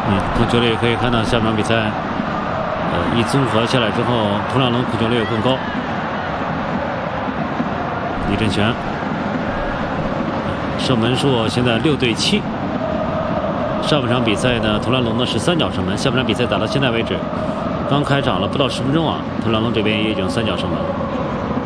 控球率可以看到下半场比赛，一综合下来之后，图拉隆控球率更高。李振权，射门数现在6对7。上半场比赛呢，图拉隆呢是3脚射门，下半场比赛打到现在为止，刚开场了不到10分钟啊，图拉隆这边也已经3脚射门了。